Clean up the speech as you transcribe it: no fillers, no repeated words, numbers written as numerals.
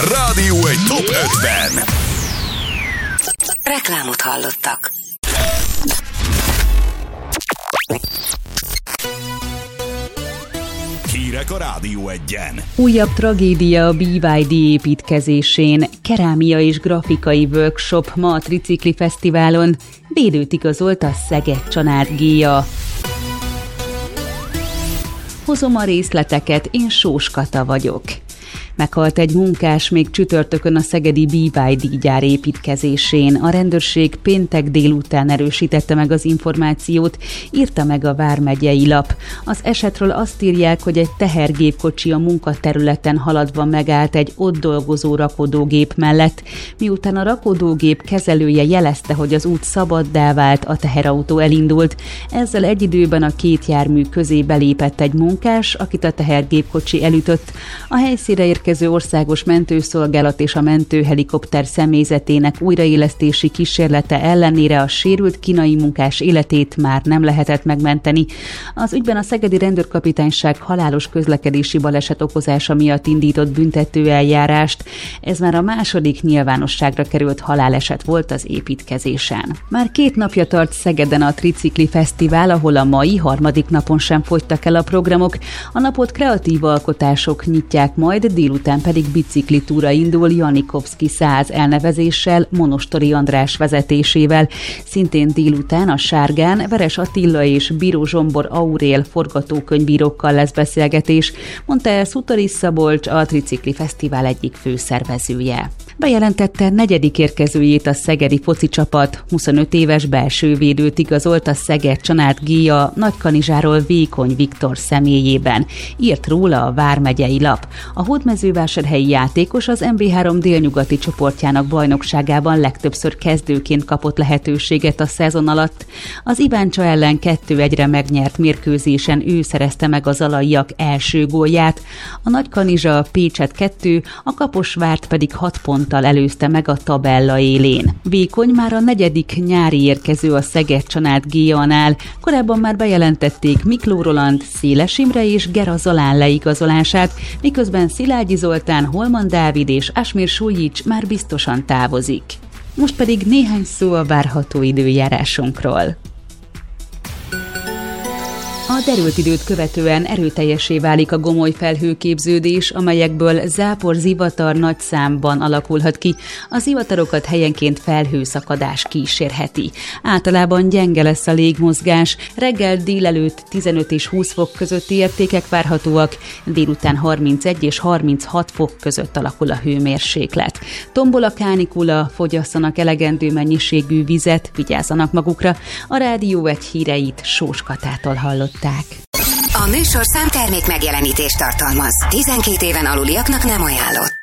Rádió egy Top 50. Reklámot hallottak. Hírek a Rádió Egyen. Újabb tragédia a BYD építkezésén. Kerámia és grafikai workshop ma a Tricikli Fesztiválon. Védőt igazolt a Szeged-Csanád Géja. Hozom a részleteket, én Sós Kata vagyok. Meghalt egy munkás még csütörtökön a szegedi BYD gyár építkezésén. A rendőrség péntek délután erősítette meg az információt, írta meg a Vármegyei Lap. Az esetről azt írják, hogy egy tehergépkocsi a munkaterületen haladva megállt egy ott dolgozó rakodógép mellett. Miután a rakodógép kezelője jelezte, hogy az út szabaddá vált, a teherautó elindult. Ezzel egy időben a két jármű közé belépett egy munkás, akit a tehergépkocsi elütött. A helyszínre érkező országos mentőszolgálat és a mentőhelikopter személyzetének újraélesztési kísérlete ellenére a sérült kínai munkás életét már nem lehetett megmenteni. Az ügyben a szegedi rendőrkapitányság halálos közlekedési baleset okozása miatt indított büntetőeljárást. Ez már a második nyilvánosságra került haláleset volt az építkezésen. Már 2 napja tart Szegeden a Tricikli Fesztivál, ahol a mai harmadik napon sem fogytak el a programok. A napot kreatív alkotások nyitják majd, délután pedig biciklitúra indul Janikovszky 100 elnevezéssel, Monostori András vezetésével. Szintén délután a Sárgán Veres Attila és Bíró Zsombor Aurél forgatókönyvírókkal lesz beszélgetés, mondta el Szutorisz Szabolcs, a Tricikli Fesztivál egyik főszervezője. Bejelentette 4. érkezőjét a szegedi foci csapat, 25 éves belső védőt igazolt a Szeged-Csanád Géja Nagykanizsáról Vékony Viktor személyében. Írt róla a Vármegyei Lap. A hódmezővásárhelyi játékos az MB3 délnyugati csoportjának bajnokságában legtöbbször kezdőként kapott lehetőséget a szezon alatt. Az Iváncsa ellen 2-1-re megnyert mérkőzésen ő szerezte meg az alaiak első gólját. A Nagykanizsa Pécset 2, a Kaposvárt pedig 6 ponttal előzte meg a tabella élén. Vékony már a 4. nyári érkező a Szeged-Csanád Géjánál. Korábban már bejelentették Mikló Roland, Széles Imre és Gera Zalán leigazolását, miközben Szilágyi Zoltán, Holman Dávid és Asmir Suljic már biztosan távozik. Most pedig néhány szó a várható időjárásunkról. A derült időt követően erőteljessé válik a gomoly felhőképződés, amelyekből zápor, zivatar nagy számban alakulhat ki. A zivatarokat helyenként felhőszakadás kísérheti. Általában gyenge lesz a légmozgás, reggel délelőtt 15 és 20 fok közötti értékek várhatóak, délután 31 és 36 fok között alakul a hőmérséklet. Tombol a kánikula, fogyasszanak elegendő mennyiségű vizet, vigyázzanak magukra. A Rádió egy híreit Sós Katától hallott. A műsorszám termék megjelenítést tartalmaz. 12 éven aluliaknak nem ajánlott.